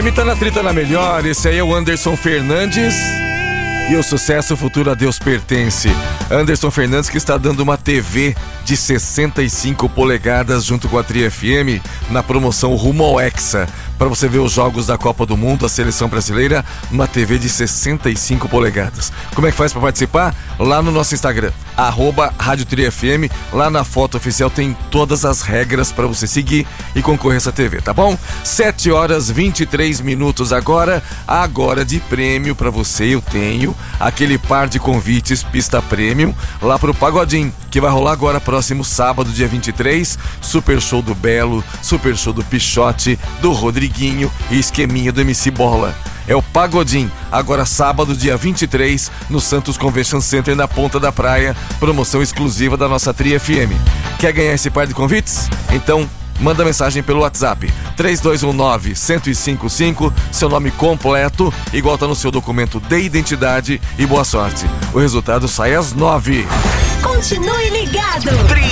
FM tá na trita na melhor. Esse aí é o Anderson Fernandes. E o sucesso futuro a Deus pertence. Anderson Fernandes, que está dando uma TV de 65 polegadas junto com a Tri FM na promoção Rumo ao Hexa. Para você ver os jogos da Copa do Mundo, a seleção brasileira, uma TV de 65 polegadas. Como é que faz para participar? Lá no nosso Instagram, @Rádio Tri FM. Lá na foto oficial tem todas as regras para você seguir e concorrer a essa TV, tá bom? 7h23 agora. Agora de prêmio para você eu tenho aquele par de convites pista premium lá pro Pagodinho, que vai rolar agora próximo sábado, dia 23. Super show do Belo, super show do Pichote, do Rodriguinho e esqueminha do MC Bola. É o Pagodinho, agora sábado, dia 23, no Santos Convention Center, na Ponta da Praia. Promoção exclusiva da nossa Tri FM. Quer ganhar esse par de convites? Então manda mensagem pelo WhatsApp 3219-1055, seu nome completo, igual tá no seu documento de identidade, e boa sorte. O resultado sai às 9h. Continue ligado.